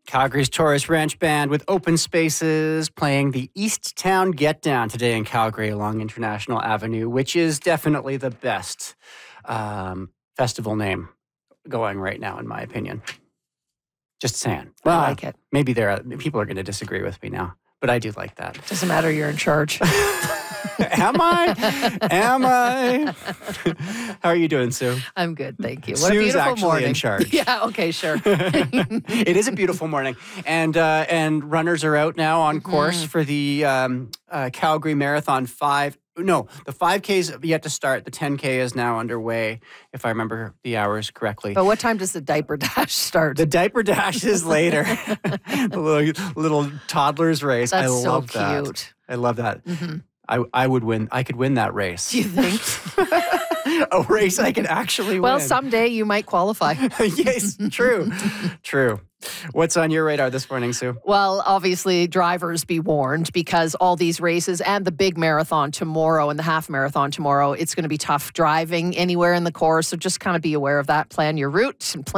Calgary's Taurus Ranch Band with Open Spaces playing the East Town Get Down today in Calgary along International Avenue, which is definitely the best festival name going right now, in my opinion. Just saying. I like it. Maybe people are going to disagree with me now, but I do like that. Doesn't matter, you're in charge. Am I? How are you doing, Sue? I'm good, thank you. What Sue's a beautiful actually morning. in charge. Yeah, okay, sure. It is a beautiful morning, and runners are out now on course for the Calgary Marathon 5. No, the 5K's yet to start. The 10K is now underway, if I remember the hours correctly. But what time does the diaper dash start? The diaper dash is later. The little toddler's race. That's I love so that. cute. I love that. I would win. I could win that race. Do you think? A race I could actually Well, win. someday you might qualify. Yes, true. What's on your radar this morning, Sue? Well, obviously, drivers be warned because all these races and the big marathon tomorrow and the half marathon tomorrow, it's going to be tough driving anywhere in the course. So just kind of be aware of that. Plan your route and plan